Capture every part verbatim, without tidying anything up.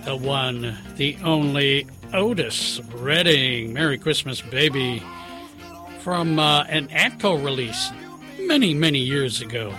the one, the only Otis Redding. Merry Christmas, baby. From uh, an Atco release many, many years ago.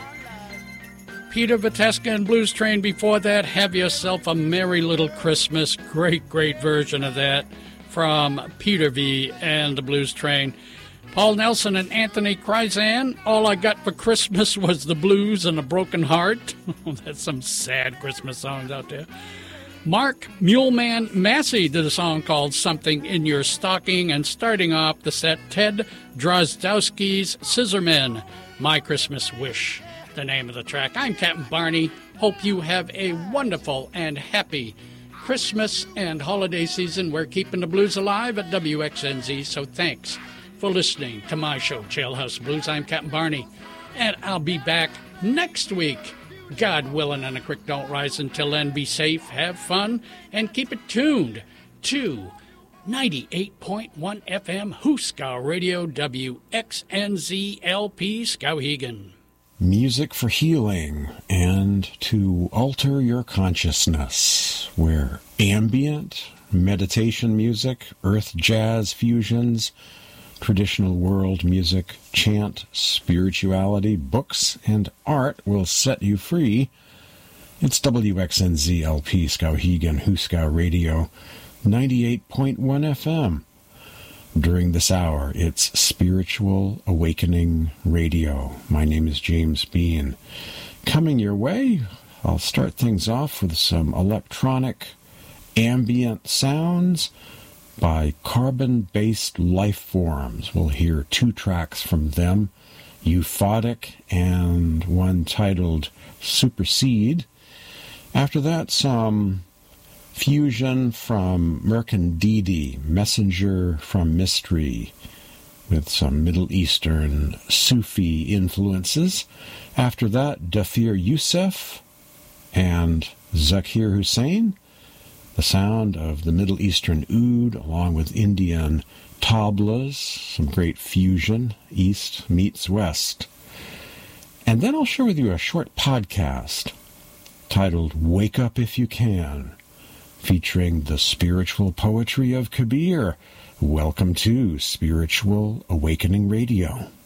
Peter Viteska and Blues Train before that. Have Yourself a Merry Little Christmas. Great, great version of that from Peter V. and the Blues Train. Paul Nelson and Anthony Kryzan. All I Got for Christmas Was the Blues and a Broken Heart. That's some sad Christmas songs out there. Mark Muleman Massey did a song called Something in Your Stocking. And starting off the set, Ted Drozdowski's Scissormen, My Christmas Wish, the name of the track. I'm Captain Barney. Hope you have a wonderful and happy Christmas and holiday season. We're keeping the blues alive at W X N Z, so thanks for listening to my show, Jailhouse Blues. I'm Captain Barney, and I'll be back next week, God willing, and the creek don't rise. Until then, be safe, have fun, and keep it tuned to ninety-eight point one F M Hooskow Radio, W X N Z L P, Skowhegan. Music for healing and to alter your consciousness, where ambient, meditation music, earth jazz fusions, traditional world music, chant, spirituality, books, and art will set you free. It's W X N Z L P Skowhegan, Hooskow Radio, ninety-eight point one F M. During this hour, it's Spiritual Awakening Radio. My name is James Bean. Coming your way, I'll start things off with some electronic ambient sounds by Carbon-Based Life Forms. We'll hear two tracks from them, Euphotic and one titled Supersede. After that, some fusion from Merkandidi, Messenger from Mystery, with some Middle Eastern Sufi influences. After that, Dafir Youssef and Zakir Hussain, the sound of the Middle Eastern oud, along with Indian tablas, some great fusion, East meets West. And then I'll share with you a short podcast titled Wake Up If You Can, featuring the spiritual poetry of Kabir. Welcome to Spiritual Awakening Radio.